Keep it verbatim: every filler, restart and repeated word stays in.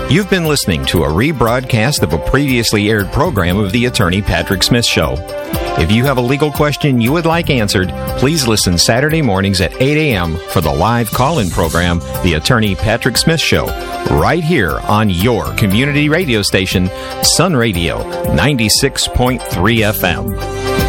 You've been listening to a rebroadcast of a previously aired program of The Attorney Patrick Smith Show. If you have a legal question you would like answered, please listen Saturday mornings at eight a.m. for the live call-in program, The Attorney Patrick Smith Show, right here on your community radio station, Sun Radio, ninety-six point three F M.